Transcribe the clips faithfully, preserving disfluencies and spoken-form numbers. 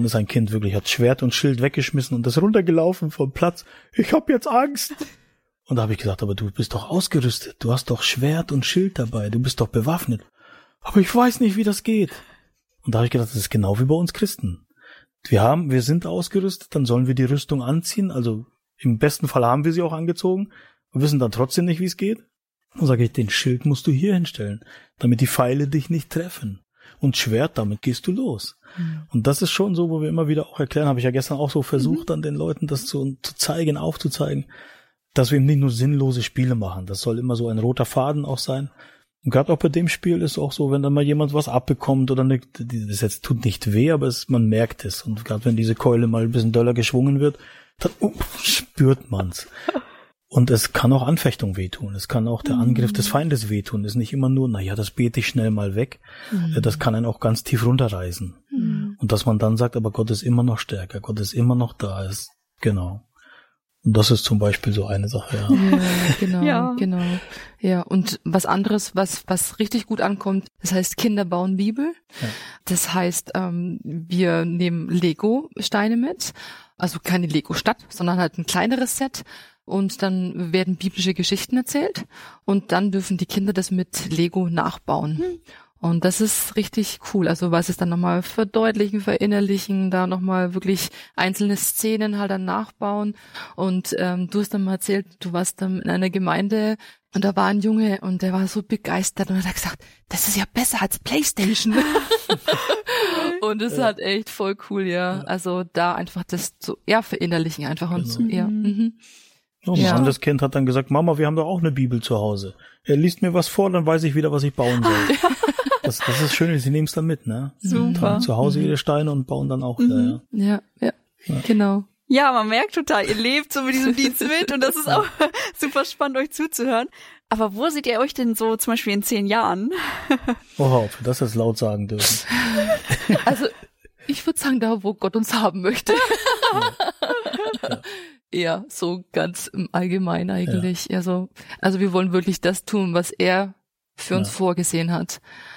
Dann ist ein Kind wirklich, hat Schwert und Schild weggeschmissen und ist runtergelaufen vom Platz. Ich hab jetzt Angst. Und da habe ich gesagt, aber du bist doch ausgerüstet. Du hast doch Schwert und Schild dabei. Du bist doch bewaffnet. Aber ich weiß nicht, wie das geht. Und da habe ich gedacht, das ist genau wie bei uns Christen. Wir haben, wir sind ausgerüstet, dann sollen wir die Rüstung anziehen. Also im besten Fall haben wir sie auch angezogen und wissen dann trotzdem nicht, wie es geht. Und sage ich, den Schild musst du hier hinstellen, damit die Pfeile dich nicht treffen. Und Schwert, damit gehst du los. Mhm. Und das ist schon so, wo wir immer wieder auch erklären, habe ich ja gestern auch so versucht, mhm. an den Leuten das zu, zu zeigen, aufzuzeigen, dass wir eben nicht nur sinnlose Spiele machen. Das soll immer so ein roter Faden auch sein. Und gerade auch bei dem Spiel ist auch so, wenn dann mal jemand was abbekommt oder eine, das jetzt tut nicht weh, aber es, man merkt es. Und gerade wenn diese Keule mal ein bisschen doller geschwungen wird, dann uh, spürt man's. Und es kann auch Anfechtung wehtun. Es kann auch der Angriff des Feindes wehtun. Es ist nicht immer nur, naja, das bete ich schnell mal weg. Mhm. Das kann einen auch ganz tief runterreißen. Mhm. Und dass man dann sagt, aber Gott ist immer noch stärker. Gott ist immer noch da. Ist, genau. Und das ist zum Beispiel so eine Sache, ja. Ja, genau, ja. genau. Ja, und was anderes, was was richtig gut ankommt, das heißt Kinder bauen Bibel. Ja. Das heißt, ähm, wir nehmen Lego-Steine mit, also keine Lego-Stadt, sondern halt ein kleineres Set. Und dann werden biblische Geschichten erzählt und dann dürfen die Kinder das mit Lego nachbauen. Hm. Und das ist richtig cool. Also was es dann nochmal verdeutlichen, verinnerlichen, da nochmal wirklich einzelne Szenen halt dann nachbauen. Und ähm, du hast dann mal erzählt, du warst dann in einer Gemeinde und da war ein Junge und der war so begeistert und hat gesagt, das ist ja besser als PlayStation. Und das ist ja. halt echt voll cool, ja. ja. Also da einfach das zu, ja, verinnerlichen einfach und genau. so, ja. Mhm. Und ein ja. anderes Kind hat dann gesagt, Mama, wir haben doch auch eine Bibel zu Hause. Er liest mir was vor, dann weiß ich wieder, was ich bauen soll. das, das ist schön, sie nehmen es dann mit, ne? Super. Dann zu Hause ihre Steine und bauen dann auch wieder, mhm. ja. Ja, ja, ja, genau. Ja, man merkt total, ihr lebt so mit diesem Dienst mit und das ist auch super spannend, euch zuzuhören. Aber wo seht ihr euch denn so zum Beispiel in zehn Jahren? Oh, für das jetzt laut sagen dürfen. Also, ich würde sagen, da, wo Gott uns haben möchte. Ja. Ja. Ja, so ganz im Allgemeinen eigentlich. Ja. Also, also wir wollen wirklich das tun, was er für uns ja. vorgesehen hat.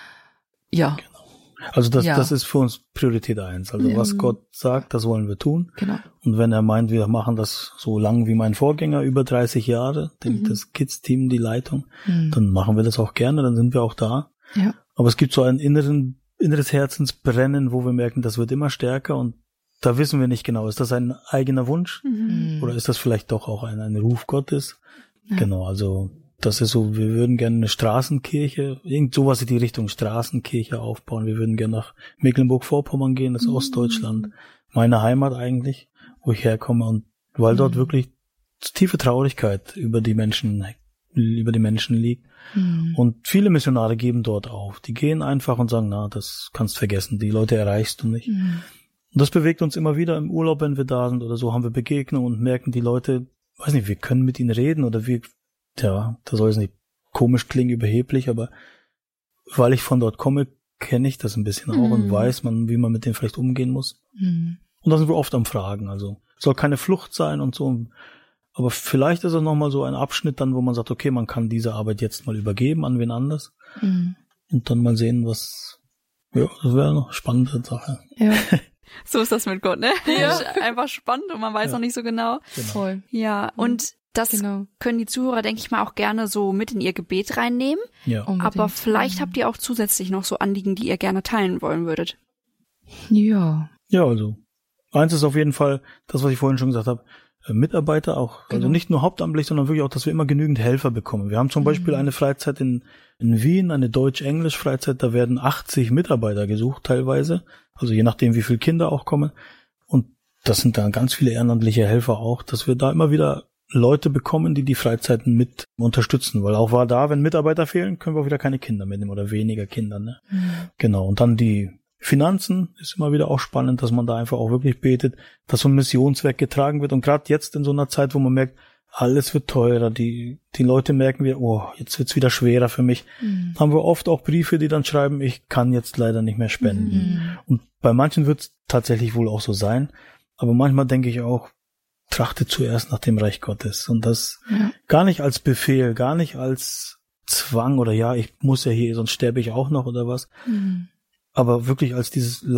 Ja. Genau. Also das, ja. das ist für uns Priorität eins. Also ja. was Gott sagt, das wollen wir tun. Genau. Und wenn er meint, wir machen das so lang wie mein Vorgänger, über dreißig Jahre, mhm. das Kids-Team, die Leitung, mhm. dann machen wir das auch gerne, dann sind wir auch da. Ja. Aber es gibt so ein inneren, inneres Herzensbrennen, wo wir merken, das wird immer stärker und da wissen wir nicht genau, ist das ein eigener Wunsch mhm. oder ist das vielleicht doch auch ein, ein Ruf Gottes? Ja. Genau, also das ist so, wir würden gerne eine Straßenkirche, irgend sowas in die Richtung Straßenkirche aufbauen. Wir würden gerne nach Mecklenburg-Vorpommern gehen, das ist mhm. Ostdeutschland, meine Heimat eigentlich, wo ich herkomme und weil mhm. dort wirklich tiefe Traurigkeit über die Menschen, über die Menschen liegt. Mhm. Und viele Missionare geben dort auf. Die gehen einfach und sagen, na, das kannst vergessen, die Leute erreichst du nicht. Mhm. Und das bewegt uns immer wieder im Urlaub, wenn wir da sind oder so, haben wir Begegnungen und merken, die Leute, weiß nicht, wir können mit ihnen reden oder wir, ja, da soll es nicht komisch klingen, überheblich, aber weil ich von dort komme, kenne ich das ein bisschen auch mm. und weiß man, wie man mit denen vielleicht umgehen muss. Mm. Und da sind wir oft am Fragen, also soll keine Flucht sein und so, aber vielleicht ist es nochmal so ein Abschnitt dann, wo man sagt, okay, man kann diese Arbeit jetzt mal übergeben an wen anders mm. und dann mal sehen, was, ja, das wäre eine spannende Sache. Ja. So ist das mit Gott, ne? Ja. Einfach spannend und man weiß ja. noch nicht so genau. genau. Voll. Ja, und das genau. können die Zuhörer, denke ich mal, auch gerne so mit in ihr Gebet reinnehmen. Ja. Unbedingt. Aber vielleicht habt ihr auch zusätzlich noch so Anliegen, die ihr gerne teilen wollen würdet. Ja. Ja, also eins ist auf jeden Fall das, was ich vorhin schon gesagt habe, Mitarbeiter auch, genau. also nicht nur hauptamtlich, sondern wirklich auch, dass wir immer genügend Helfer bekommen. Wir haben zum mhm. Beispiel eine Freizeit in, in Wien, eine Deutsch-Englisch-Freizeit, da werden achtzig Mitarbeiter gesucht teilweise, also je nachdem, wie viele Kinder auch kommen. Und das sind dann ganz viele ehrenamtliche Helfer auch, dass wir da immer wieder Leute bekommen, die die Freizeiten mit unterstützen, weil auch war da, wenn Mitarbeiter fehlen, können wir auch wieder keine Kinder mitnehmen oder weniger Kinder. Ne? Mhm. Genau, und dann die Finanzen ist immer wieder auch spannend, dass man da einfach auch wirklich betet, dass so ein Missionswerk getragen wird. Und gerade jetzt in so einer Zeit, wo man merkt, alles wird teurer, die die Leute merken wir, oh, jetzt wird's wieder schwerer für mich. Mhm. Haben wir oft auch Briefe, die dann schreiben, ich kann jetzt leider nicht mehr spenden. Mhm. Und bei manchen wird's tatsächlich wohl auch so sein. Aber manchmal denke ich auch, trachte zuerst nach dem Reich Gottes. Und das ja. gar nicht als Befehl, gar nicht als Zwang oder ja, ich muss ja hier, sonst sterbe ich auch noch oder was. Mhm. Aber wirklich als dieses, lasst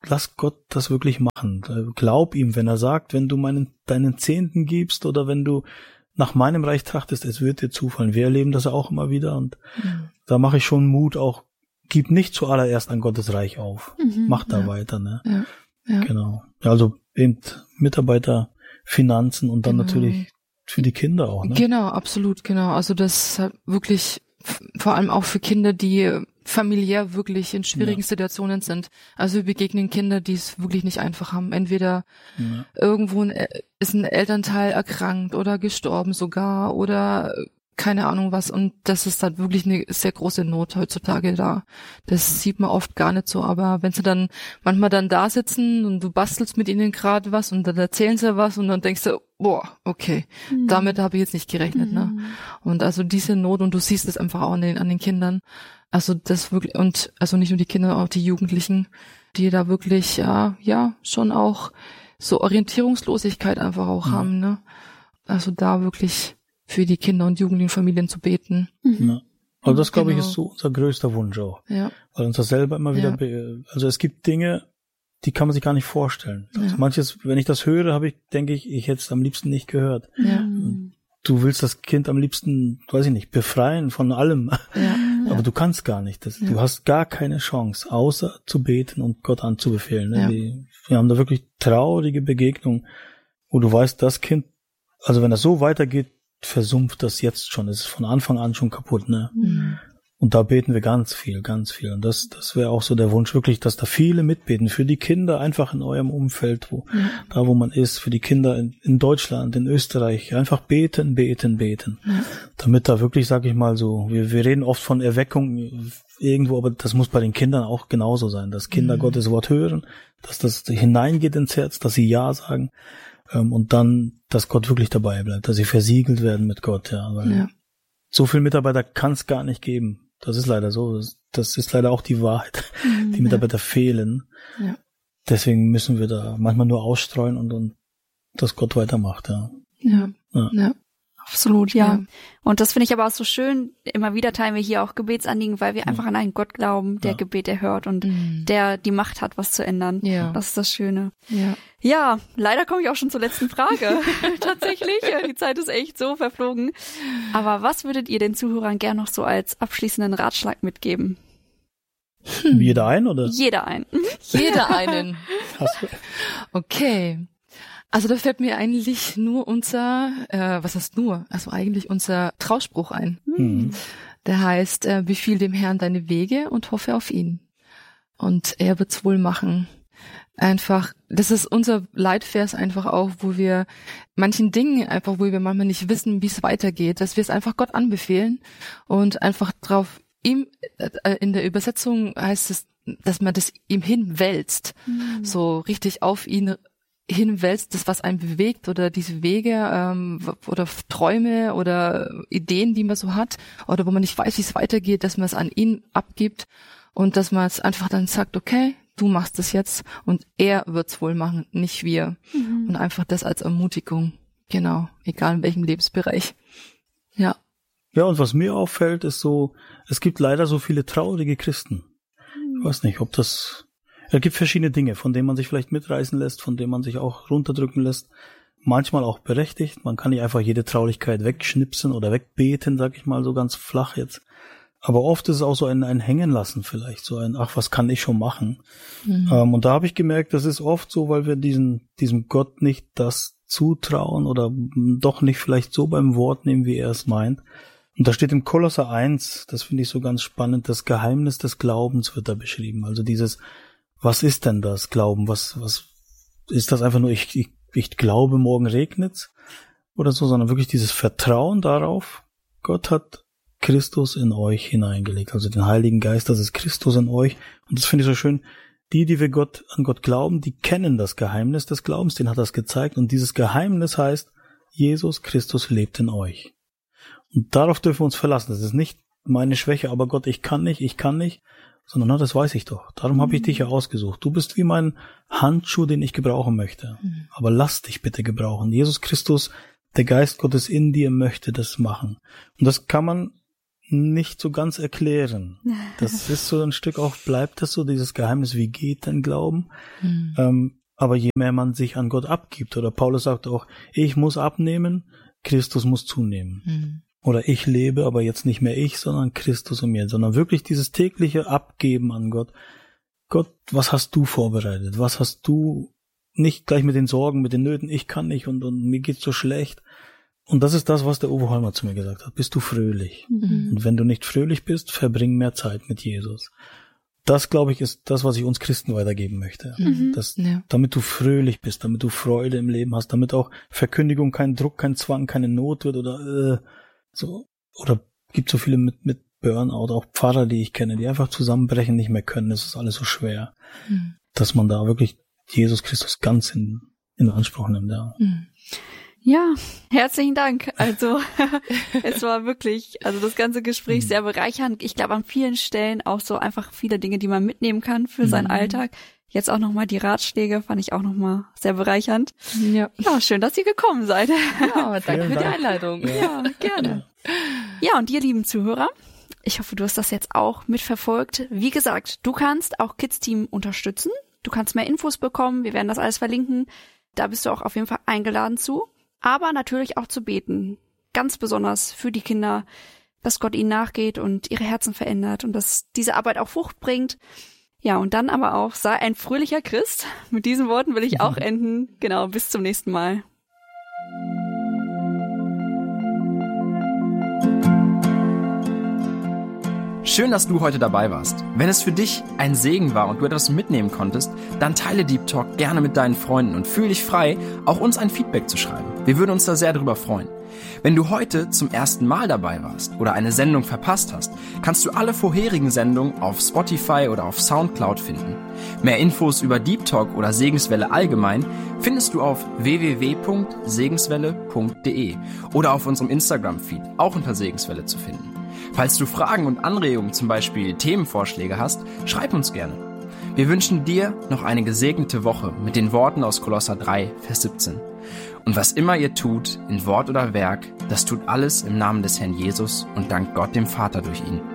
lass Gott das wirklich machen. Glaub ihm, wenn er sagt, wenn du meinen, deinen Zehnten gibst oder wenn du nach meinem Reich trachtest, es wird dir zufallen. Wir erleben das auch immer wieder und mhm. da mache ich schon Mut auch, gib nicht zuallererst an Gottes Reich auf. Mhm, Mach da ja. weiter, ne? Ja, ja. Genau. Also eben Mitarbeiter, Finanzen und dann genau. natürlich für die Kinder auch, ne? Genau, absolut, genau. Also das ist wirklich vor allem auch für Kinder, die familiär wirklich in schwierigen ja. Situationen sind. Also wir begegnen Kinder, die es wirklich nicht einfach haben. Entweder ja. irgendwo ein, ist ein Elternteil erkrankt oder gestorben sogar oder keine Ahnung was. Und das ist dann wirklich eine sehr große Not heutzutage da. Das sieht man oft gar nicht so. Aber wenn sie dann manchmal dann da sitzen und du bastelst mit ihnen gerade was und dann erzählen sie was und dann denkst du, boah, okay, mhm. damit habe ich jetzt nicht gerechnet. Mhm. ne? Und also diese Not, und du siehst es einfach auch an den, an den Kindern. Also das wirklich, und also nicht nur die Kinder, auch die Jugendlichen, die da wirklich, ja, ja, schon auch so Orientierungslosigkeit einfach auch mhm. haben. ne? Also da wirklich für die Kinder und Jugendlichen Familien zu beten. Mhm. Ja. Also das, glaube genau. ich, ist so unser größter Wunsch auch. Ja. Weil uns das selber immer wieder, ja. be- also es gibt Dinge, die kann man sich gar nicht vorstellen. Ja. Also manches, wenn ich das höre, habe ich, denke ich, ich hätte es am liebsten nicht gehört. Ja. Du willst das Kind am liebsten, weiß ich nicht, befreien von allem. Ja. Aber ja. du kannst gar nicht. Das, ja. Du hast gar keine Chance, außer zu beten und Gott anzubefehlen. Ne? Ja. Die, wir haben da wirklich traurige Begegnungen, wo du weißt, das Kind, also wenn das so weitergeht, versumpft das jetzt schon. Es ist von Anfang an schon kaputt, ne? Mhm. Und da beten wir ganz viel, ganz viel. Und das, das wäre auch so der Wunsch wirklich, dass da viele mitbeten. Für die Kinder einfach in eurem Umfeld, wo, mhm. da wo man ist, für die Kinder in, in Deutschland, in Österreich. Einfach beten, beten, beten. Mhm. Damit da wirklich, sag ich mal so, wir, wir reden oft von Erweckung irgendwo, aber das muss bei den Kindern auch genauso sein, dass Kinder mhm. Gottes Wort hören, dass das hineingeht ins Herz, dass sie Ja sagen. Und dann, dass Gott wirklich dabei bleibt, dass sie versiegelt werden mit Gott, ja. Weil ja. so viele Mitarbeiter kann es gar nicht geben. Das ist leider so. Das, das ist leider auch die Wahrheit. Mhm, die Mitarbeiter ja. fehlen. Ja. Deswegen müssen wir da manchmal nur ausstreuen und, und dass Gott weitermacht, ja. Ja. ja. ja. Absolut, ja. ja. Und das finde ich aber auch so schön. Immer wieder teilen wir hier auch Gebetsanliegen, weil wir ja. einfach an einen Gott glauben, der ja. Gebet erhört und mhm. der die Macht hat, was zu ändern. Ja. Das ist das Schöne. Ja. Ja, leider komme ich auch schon zur letzten Frage. Tatsächlich, die Zeit ist echt so verflogen. Aber was würdet ihr den Zuhörern gern noch so als abschließenden Ratschlag mitgeben? Hm. Jeder einen, oder? Jeder einen. Jeder einen. Okay. Also da fällt mir eigentlich nur unser, äh, was heißt nur? Also eigentlich unser Trauspruch ein. Mhm. Der heißt, äh, befiehl dem Herrn deine Wege und hoffe auf ihn. Und er wird's wohl machen. Einfach, das ist unser Leitvers einfach auch, wo wir manchen Dingen einfach, wo wir manchmal nicht wissen, wie es weitergeht, dass wir es einfach Gott anbefehlen und einfach drauf ihm, äh, in der Übersetzung heißt es, dass man das ihm hinwälzt, mhm. so richtig auf ihn hinwälzt, das was einen bewegt oder diese Wege ähm, oder Träume oder Ideen, die man so hat oder wo man nicht weiß, wie es weitergeht, dass man es an ihn abgibt und dass man es einfach dann sagt, okay, du machst es jetzt und er wird's wohl machen, nicht wir. Mhm. Und einfach das als Ermutigung, genau, egal in welchem Lebensbereich. Ja. Ja, und was mir auffällt, ist so, es gibt leider so viele traurige Christen. Mhm. Ich weiß nicht, ob das Es gibt verschiedene Dinge, von denen man sich vielleicht mitreißen lässt, von denen man sich auch runterdrücken lässt. Manchmal auch berechtigt. Man kann nicht einfach jede Traurigkeit wegschnipsen oder wegbeten, sag ich mal so ganz flach jetzt. Aber oft ist es auch so ein, ein Hängenlassen vielleicht, so ein, ach, was kann ich schon machen? Mhm. Ähm, und da habe ich gemerkt, das ist oft so, weil wir diesen, diesem Gott nicht das zutrauen oder doch nicht vielleicht so beim Wort nehmen, wie er es meint. Und da steht im Kolosser eins, das finde ich so ganz spannend, das Geheimnis des Glaubens wird da beschrieben. Also dieses, was ist denn das Glauben? Was, was ist das einfach nur, ich, ich, ich glaube, morgen regnet's oder so, sondern wirklich dieses Vertrauen darauf, Gott hat Christus in euch hineingelegt, also den Heiligen Geist, das ist Christus in euch. Und das finde ich so schön, die, die wir Gott, an Gott glauben, die kennen das Geheimnis des Glaubens, den hat er gezeigt. Und dieses Geheimnis heißt, Jesus Christus lebt in euch. Und darauf dürfen wir uns verlassen. Das ist nicht meine Schwäche, aber Gott, ich kann nicht, ich kann nicht, sondern na, das weiß ich doch. Darum mhm. habe ich dich ja ausgesucht. Du bist wie mein Handschuh, den ich gebrauchen möchte. Mhm. Aber lass dich bitte gebrauchen. Jesus Christus, der Geist Gottes in dir möchte das machen. Und das kann man nicht so ganz erklären. Das ist so ein Stück auch, bleibt das so, dieses Geheimnis, wie geht denn Glauben? Mhm. Ähm, aber je mehr man sich an Gott abgibt, oder Paulus sagt auch, ich muss abnehmen, Christus muss zunehmen. Mhm. Oder ich lebe, aber jetzt nicht mehr ich, sondern Christus in mir, sondern wirklich dieses tägliche Abgeben an Gott. Gott, was hast du vorbereitet? Was hast du, nicht gleich mit den Sorgen, mit den Nöten, ich kann nicht und, und mir geht's so schlecht. Und das ist das, was der Uwe Holmer zu mir gesagt hat. Bist du fröhlich? Mhm. Und wenn du nicht fröhlich bist, verbring mehr Zeit mit Jesus. Das, glaube ich, ist das, was ich uns Christen weitergeben möchte. Mhm. Das, ja. Damit du fröhlich bist, damit du Freude im Leben hast, damit auch Verkündigung kein Druck, kein Zwang, keine Not wird oder äh, so. Oder gibt so viele mit mit Burnout, auch Pfarrer, die ich kenne, die einfach zusammenbrechen, nicht mehr können. Das ist alles so schwer, mhm. dass man da wirklich Jesus Christus ganz in, in Anspruch nimmt. Ja. Mhm. Ja, herzlichen Dank. Also es war wirklich, also das ganze Gespräch sehr bereichernd. Ich glaube an vielen Stellen auch so einfach viele Dinge, die man mitnehmen kann für seinen mhm. Alltag. Jetzt auch nochmal die Ratschläge, fand ich auch nochmal sehr bereichernd. Ja, ja, schön, dass ihr gekommen seid. Ja, danke für die Einladung. Ja, ja, gerne. Ja, und ihr lieben Zuhörer, ich hoffe, du hast das jetzt auch mitverfolgt. Wie gesagt, du kannst auch Kids Team unterstützen. Du kannst mehr Infos bekommen. Wir werden das alles verlinken. Da bist du auch auf jeden Fall eingeladen zu. Aber natürlich auch zu beten, ganz besonders für die Kinder, dass Gott ihnen nachgeht und ihre Herzen verändert und dass diese Arbeit auch Frucht bringt. Ja, und dann aber auch, sei ein fröhlicher Christ. Mit diesen Worten will ich auch enden. Genau, bis zum nächsten Mal. Schön, dass du heute dabei warst. Wenn es für dich ein Segen war und du etwas mitnehmen konntest, dann teile Deep Talk gerne mit deinen Freunden und fühl dich frei, auch uns ein Feedback zu schreiben. Wir würden uns da sehr drüber freuen. Wenn du heute zum ersten Mal dabei warst oder eine Sendung verpasst hast, kannst du alle vorherigen Sendungen auf Spotify oder auf Soundcloud finden. Mehr Infos über Deep Talk oder Segenswelle allgemein findest du auf w w w punkt segenswelle punkt d e oder auf unserem Instagram-Feed, auch unter Segenswelle zu finden. Falls du Fragen und Anregungen, zum Beispiel Themenvorschläge hast, schreib uns gerne. Wir wünschen dir noch eine gesegnete Woche mit den Worten aus Kolosser drei, Vers siebzehn. Und was immer ihr tut, in Wort oder Werk, das tut alles im Namen des Herrn Jesus und dankt Gott dem Vater durch ihn.